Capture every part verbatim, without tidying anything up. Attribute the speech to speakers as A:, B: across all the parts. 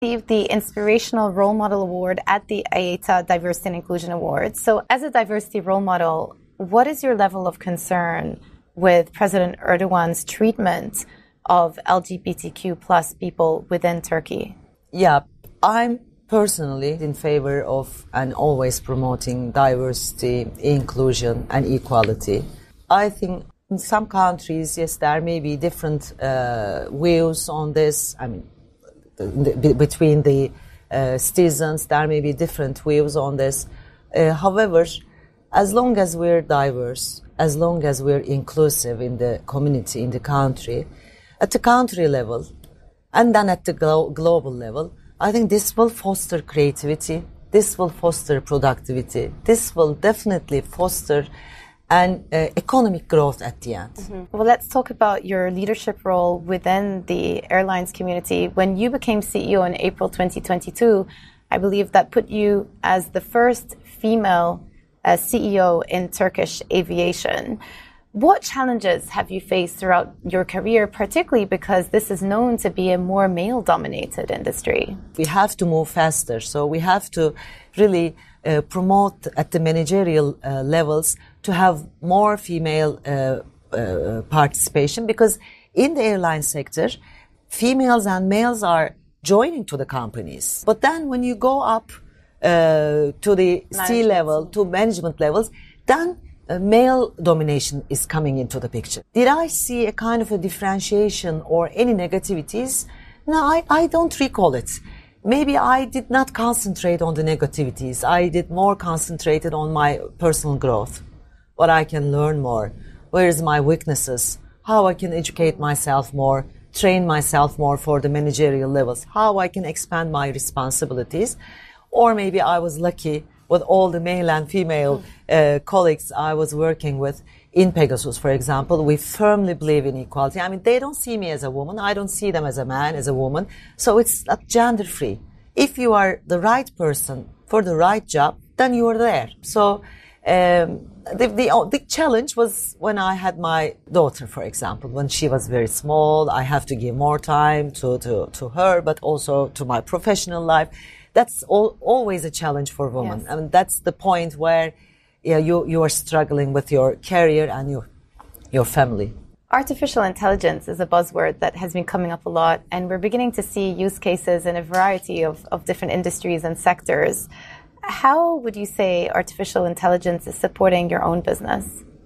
A: received the Inspirational Role Model Award at the I A T A Diversity and Inclusion Awards. So as a diversity role model, what is your level of concern with President Erdogan's treatment of L G B T Q plus people within Turkey?
B: Yeah, I'm personally in favor of and always promoting diversity, inclusion and equality. I think in some countries, yes, there may be different uh, views on this. I mean, the, the, between the uh, citizens, there may be different views on this. Uh, however, as long as we're diverse, as long as we're inclusive in the community, in the country, at the country level, and then at the glo- global level, I think this will foster creativity, this will foster productivity, this will definitely foster an uh, economic growth at the end.
A: Mm-hmm. Well, let's talk about your leadership role within the airlines community. When you became C E O in April twenty twenty-two, I believe that put you as the first female uh, C E O in Turkish aviation. What challenges have you faced throughout your career, particularly because this is known to be a more male-dominated industry?
B: We have to move faster, so we have to really uh, promote at the managerial uh, levels to have more female uh, uh, participation, because in the airline sector, females and males are joining to the companies. But then when you go up uh, to the C level, to management levels, then Uh, male domination is coming into the picture. Did I see a kind of a differentiation or any negativities? No, I, I don't recall it. Maybe I did not concentrate on the negativities. I did more concentrated on my personal growth, what I can learn more, where is my weaknesses, how I can educate myself more, train myself more for the managerial levels, how I can expand my responsibilities. Or maybe I was lucky with all the male and female uh, colleagues I was working with in Pegasus, for example. We firmly believe in equality. I mean, they don't see me as a woman. I don't see them as a man, as a woman. So it's not gender free. If you are the right person for the right job, then you are there. So um, the, the, the challenge was when I had my daughter, for example, when she was very small. I have to give more time to, to, to her, but also to my professional life. That's all, always a challenge for women. Yes. I mean, that's the point where yeah, you, you are struggling with your career and your, your family.
A: Artificial intelligence is a buzzword that has been coming up a lot, and we're beginning to see use cases in a variety of, of different industries and sectors. How would you say artificial intelligence is supporting your own business?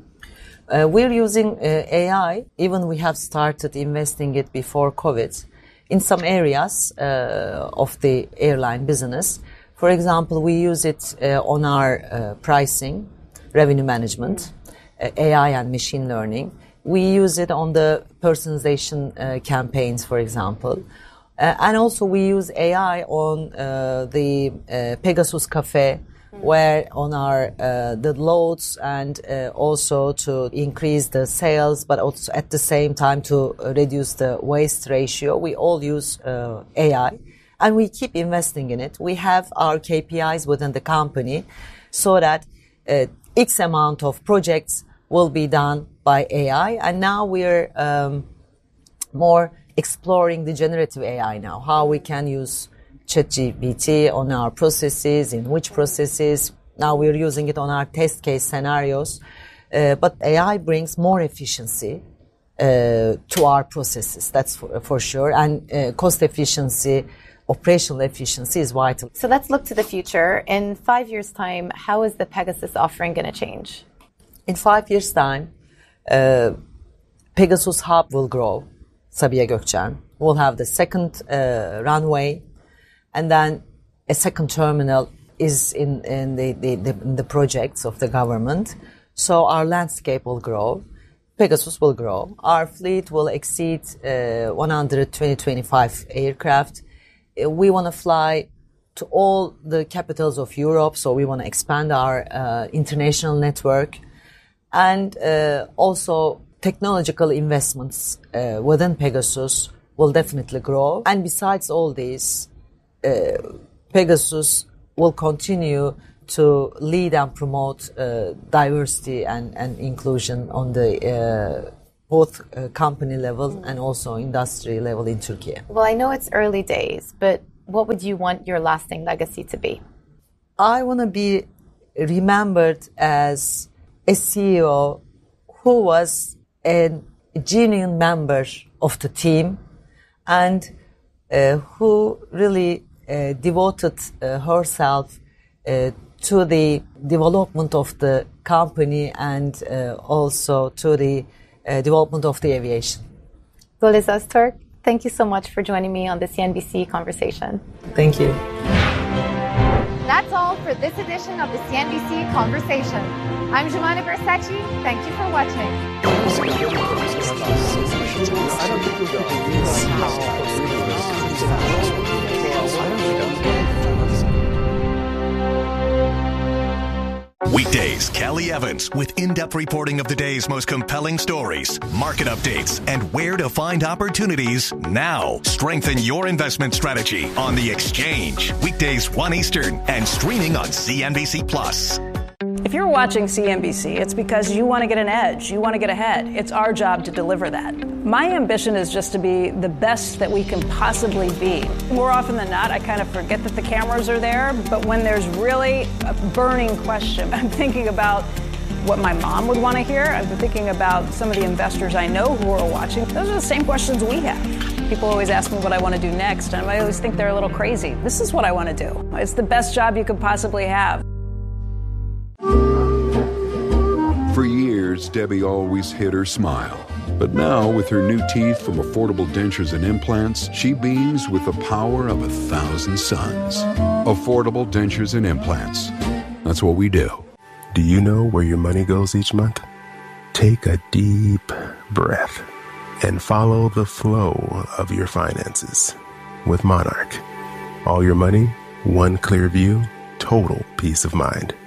B: Uh, we're using uh, A I. Even we have started investing it before COVID. In some areas uh, of the airline business. For example, we use it uh, on our uh, pricing, revenue management, uh, A I and machine learning. We use it on the personalization uh, campaigns, for example. Uh, and also we use A I on uh, the uh, Pegasus Cafe, where on our uh, the loads and uh, also to increase the sales, but also at the same time to reduce the waste ratio. We all use uh, A I, and we keep investing in it. We have our K P Is within the company so that uh, X amount of projects will be done by A I, and now we're um, more exploring the generative A I now, how we can use ChatGPT on our processes, in which processes. Now we're using it on our test case scenarios. Uh, but A I brings more efficiency uh, to our processes, that's for, for sure. And uh, cost efficiency, operational efficiency is vital.
A: So let's look to the future. In five years' time, how is the Pegasus offering going to change?
B: In five years' time, uh, Pegasus Hub will grow. Sabiha Gökçen will have the second uh, runway. And then a second terminal is in, in the, the, the, the projects of the government. So our landscape will grow. Pegasus will grow. Our fleet will exceed uh, one hundred twenty, twenty-five aircraft. Uh, we want to fly to all the capitals of Europe, so we want to expand our uh, international network. And uh, also technological investments uh, within Pegasus will definitely grow. And besides all these, Uh, Pegasus will continue to lead and promote uh, diversity and, and inclusion on the uh, both uh, company level and also industry level in Turkey.
A: Well, I know it's early days, but what would you want your lasting legacy to be?
B: I want to be remembered as a C E O who was a genuine member of the team and uh, who really uh, devoted uh, herself uh, to the development of the company and uh, also to the uh, development of the aviation.
A: Goliz Öztürk, thank you so much for joining me on the C N B C Conversation.
B: Thank you.
A: That's all for this edition of the C N B C Conversation. I'm Jumana Bersachi. Thank you for watching.
C: Weekdays, Kelly Evans with in-depth reporting of the day's most compelling stories, market updates, and where to find opportunities now. Strengthen your investment strategy on The Exchange. Weekdays one Eastern and streaming on C N B C Plus.
D: If you're watching C N B C, it's because you want to get an edge. You want to get ahead. It's our job to deliver that. My ambition is just to be the best that we can possibly be. More often than not, I kind of forget that the cameras are there, but when there's really a burning question, I'm thinking about what my mom would want to hear. I've been thinking about some of the investors I know who are watching. Those are the same questions we have. People always ask me what I want to do next, and I always think they're a little crazy. This is what I want to do. It's the best job you could possibly have.
E: For years, Debbie always hid her smile. But now, with her new teeth from Affordable Dentures and Implants, she beams with the power of a thousand suns. Affordable Dentures and Implants. That's what we do.
F: Do you know where your money goes each month? Take a deep breath and follow the flow of your finances with Monarch. All your money, one clear view, total peace of mind.